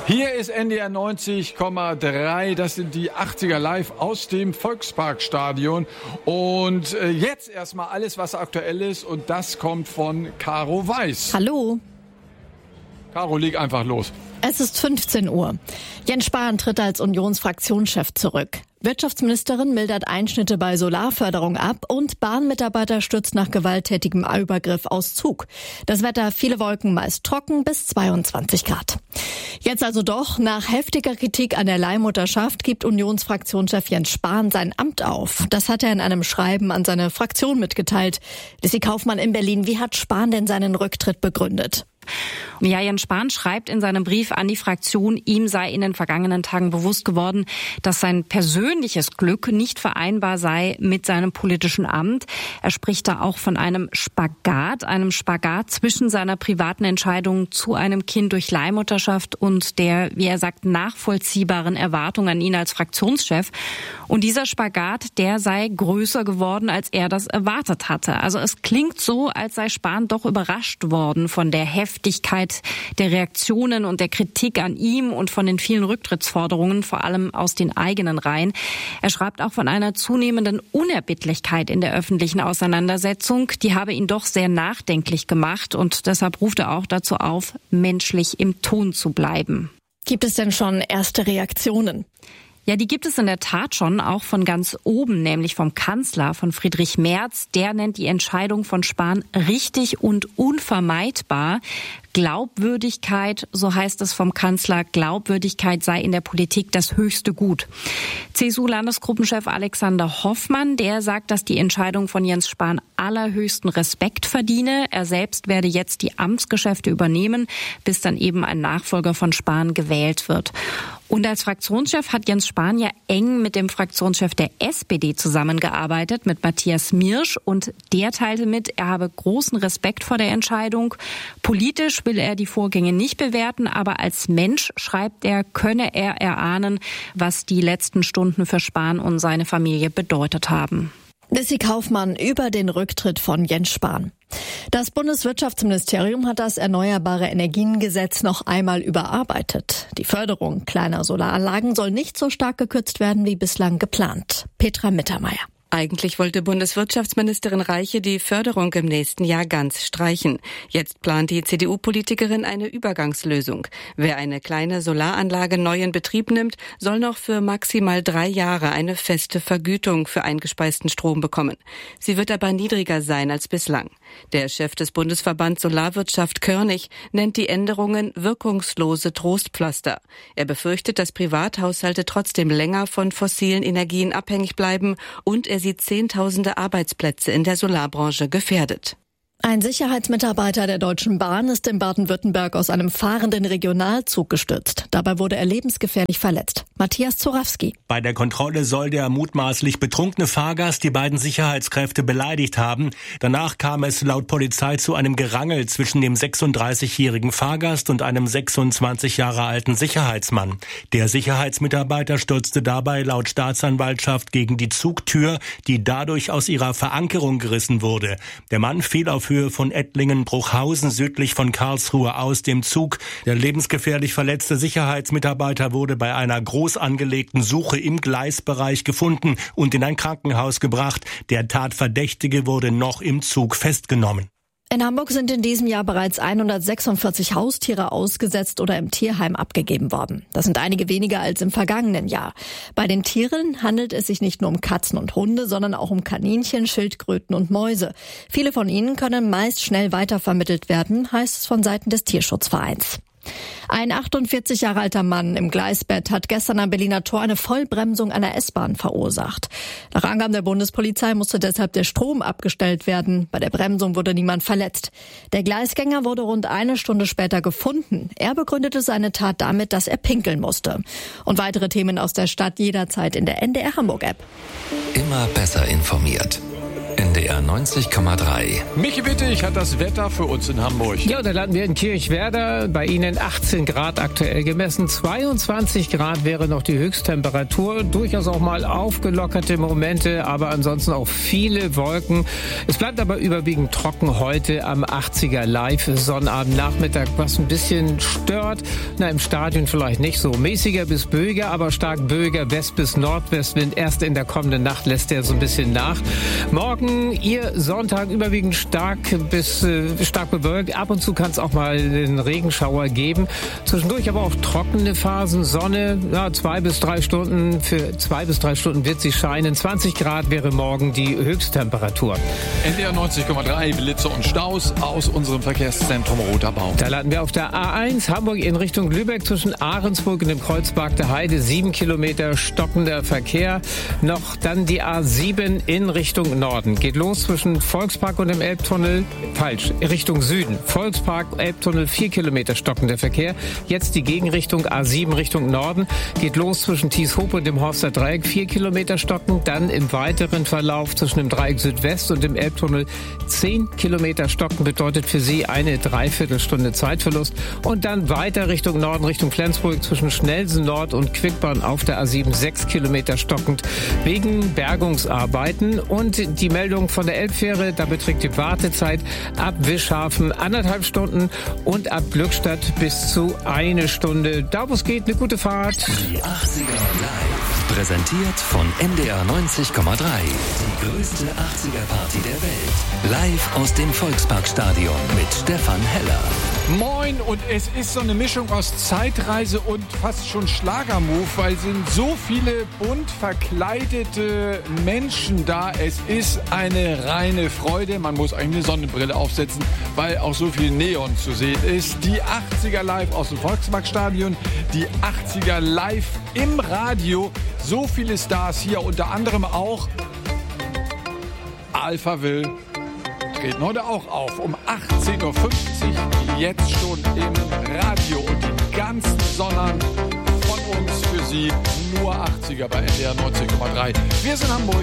Hier ist NDR 90,3. Das sind die 80er live aus dem Volksparkstadion. Und jetzt erstmal alles, was aktuell ist. Und das kommt von Caro Weiß. Hallo. Caro, leg einfach los. Es ist 15 Uhr. Jens Spahn tritt als Unionsfraktionschef zurück. Wirtschaftsministerin mildert Einschnitte bei Solarförderung ab und Bahnmitarbeiter stürzt nach gewalttätigem Übergriff aus Zug. Das Wetter, viele Wolken, meist trocken, bis 22 Grad. Jetzt also doch, nach heftiger Kritik an der Leihmutterschaft gibt Unionsfraktionschef Jens Spahn sein Amt auf. Das hat er in einem Schreiben an seine Fraktion mitgeteilt. Lissi Kaufmann in Berlin, wie hat Spahn denn seinen Rücktritt begründet? Ja, Jens Spahn schreibt in seinem Brief an die Fraktion, ihm sei in den vergangenen Tagen bewusst geworden, dass sein persönliches Glück nicht vereinbar sei mit seinem politischen Amt. Er spricht da auch von einem Spagat zwischen seiner privaten Entscheidung zu einem Kind durch Leihmutterschaft und der, wie er sagt, nachvollziehbaren Erwartung an ihn als Fraktionschef. Und dieser Spagat, der sei größer geworden, als er das erwartet hatte. Also es klingt so, als sei Spahn doch überrascht worden von der Heftigkeit der Reaktionen und der Kritik an ihm und von den vielen Rücktrittsforderungen, vor allem aus den eigenen Reihen. Er schreibt auch von einer zunehmenden Unerbittlichkeit in der öffentlichen Auseinandersetzung. Die habe ihn doch sehr nachdenklich gemacht und deshalb ruft er auch dazu auf, menschlich im Ton zu bleiben. Gibt es denn schon erste Reaktionen? Ja, die gibt es in der Tat schon, auch von ganz oben, nämlich vom Kanzler, von Friedrich Merz. Der nennt die Entscheidung von Spahn richtig und unvermeidbar. Glaubwürdigkeit, so heißt es vom Kanzler, Glaubwürdigkeit sei in der Politik das höchste Gut. CSU-Landesgruppenchef Alexander Hoffmann, der sagt, dass die Entscheidung von Jens Spahn allerhöchsten Respekt verdiene. Er selbst werde jetzt die Amtsgeschäfte übernehmen, bis dann eben ein Nachfolger von Spahn gewählt wird. Und als Fraktionschef hat Jens Spahn ja eng mit dem Fraktionschef der SPD zusammengearbeitet, mit Matthias Mirsch. Und der teilte mit, er habe großen Respekt vor der Entscheidung. Politisch will er die Vorgänge nicht bewerten, aber als Mensch, schreibt er, könne er erahnen, was die letzten Stunden für Spahn und seine Familie bedeutet haben. Lissi Kaufmann über den Rücktritt von Jens Spahn. Das Bundeswirtschaftsministerium hat das Erneuerbare Energiengesetz noch einmal überarbeitet. Die Förderung kleiner Solaranlagen soll nicht so stark gekürzt werden wie bislang geplant. Petra Mittermeier. Eigentlich wollte Bundeswirtschaftsministerin Reiche die Förderung im nächsten Jahr ganz streichen. Jetzt plant die CDU-Politikerin eine Übergangslösung. Wer eine kleine Solaranlage neu in Betrieb nimmt, soll noch für maximal 3 Jahre eine feste Vergütung für eingespeisten Strom bekommen. Sie wird aber niedriger sein als bislang. Der Chef des Bundesverbands Solarwirtschaft Körnig nennt die Änderungen wirkungslose Trostpflaster. Er befürchtet, dass Privathaushalte trotzdem länger von fossilen Energien abhängig bleiben und er sieht Zehntausende Arbeitsplätze in der Solarbranche gefährdet. Ein Sicherheitsmitarbeiter der Deutschen Bahn ist in Baden-Württemberg aus einem fahrenden Regionalzug gestürzt. Dabei wurde er lebensgefährlich verletzt. Matthias Zorawski. Bei der Kontrolle soll der mutmaßlich betrunkene Fahrgast die beiden Sicherheitskräfte beleidigt haben. Danach kam es laut Polizei zu einem Gerangel zwischen dem 36-jährigen Fahrgast und einem 26 Jahre alten Sicherheitsmann. Der Sicherheitsmitarbeiter stürzte dabei laut Staatsanwaltschaft gegen die Zugtür, die dadurch aus ihrer Verankerung gerissen wurde. Der Mann fiel auf Höhe von Ettlingen-Bruchhausen südlich von Karlsruhe aus dem Zug. Der lebensgefährlich verletzte Sicherheitsmitarbeiter wurde bei einer groß angelegten Suche im Gleisbereich gefunden und in ein Krankenhaus gebracht. Der Tatverdächtige wurde noch im Zug festgenommen. In Hamburg sind in diesem Jahr bereits 146 Haustiere ausgesetzt oder im Tierheim abgegeben worden. Das sind einige weniger als im vergangenen Jahr. Bei den Tieren handelt es sich nicht nur um Katzen und Hunde, sondern auch um Kaninchen, Schildkröten und Mäuse. Viele von ihnen können meist schnell weitervermittelt werden, heißt es von Seiten des Tierschutzvereins. Ein 48 Jahre alter Mann im Gleisbett hat gestern am Berliner Tor eine Vollbremsung einer S-Bahn verursacht. Nach Angaben der Bundespolizei musste deshalb der Strom abgestellt werden. Bei der Bremsung wurde niemand verletzt. Der Gleisgänger wurde rund 1 Stunde später gefunden. Er begründete seine Tat damit, dass er pinkeln musste. Und weitere Themen aus der Stadt jederzeit in der NDR Hamburg App. Immer besser informiert. NDR 90,3. Michi Wittig hat das Wetter für uns in Hamburg. Ja, da landen wir in Kirchwerder. Bei Ihnen 18 Grad aktuell gemessen. 22 Grad wäre noch die Höchsttemperatur. Durchaus auch mal aufgelockerte Momente, aber ansonsten auch viele Wolken. Es bleibt aber überwiegend trocken heute am 80er Live Sonnabendnachmittag, was ein bisschen stört. Im Stadion vielleicht nicht so. Mäßiger bis böiger, aber stark böiger West- bis Nordwestwind. Erst in der kommenden Nacht lässt er so ein bisschen nach. Morgen, Ihr Sonntag, überwiegend stark bis stark bewölkt. Ab und zu kann es auch mal einen Regenschauer geben. Zwischendurch aber auch trockene Phasen, Sonne, 2 bis 3 Stunden. Für 2 bis 3 Stunden wird sie scheinen. 20 Grad wäre morgen die Höchsttemperatur. NDR 90,3, Blitze und Staus aus unserem Verkehrszentrum Roter Baum. Da landen wir auf der A1 Hamburg in Richtung Lübeck zwischen Ahrensburg und dem Kreuzberg der Heide. 7 Kilometer stockender Verkehr. Noch dann die A7 in Richtung Norden. Geht los zwischen Volkspark und dem Elbtunnel. Falsch, Richtung Süden. Volkspark, Elbtunnel, 4 Kilometer stockender Verkehr. Jetzt die Gegenrichtung A7 Richtung Norden. Geht los zwischen Thieshope und dem Horster Dreieck. 4 Kilometer stockend. Dann im weiteren Verlauf zwischen dem Dreieck Südwest und dem Elbtunnel 10 Kilometer stockend. Bedeutet für Sie eine Dreiviertelstunde Zeitverlust. Und dann weiter Richtung Norden, Richtung Flensburg zwischen Schnellsen Nord und Quickborn auf der A7 6 Kilometer stockend wegen Bergungsarbeiten. Und die Meldung von der Elbfähre, da beträgt die Wartezeit ab Wischhafen 1,5 Stunden und ab Glückstadt bis zu 1 Stunde. Da wo es geht, eine gute Fahrt. Die 80er Live, präsentiert von NDR 90,3. Die größte 80er-Party der Welt. Live aus dem Volksparkstadion mit Stefan Heller. Moin, und es ist so eine Mischung aus Zeitreise und fast schon Schlagermove, weil sind so viele bunt verkleidete Menschen da. Es ist eine reine Freude. Man muss eigentlich eine Sonnenbrille aufsetzen, weil auch so viel Neon zu sehen ist. Die 80er Live aus dem Volksparkstadion, die 80er Live im Radio. So viele Stars hier, unter anderem auch Alpha Will. Treten heute auch auf um 18.50 Uhr, jetzt schon im Radio. Und die ganzen Sonnern von uns für Sie, nur 80er bei NDR 90,3. Wir sind Hamburg.